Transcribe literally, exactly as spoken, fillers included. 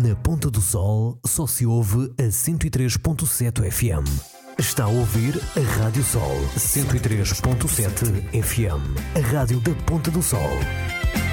Na Ponta do Sol só se ouve a cento e três ponto sete F M. Está a ouvir a Rádio Sol cento e três ponto sete F M, a rádio da Ponta do Sol.